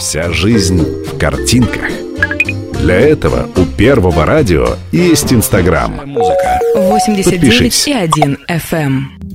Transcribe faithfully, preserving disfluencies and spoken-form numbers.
Вся жизнь в картинках. Для этого у Первого радио есть Инстаграм. восемьдесят девять и один эф эм.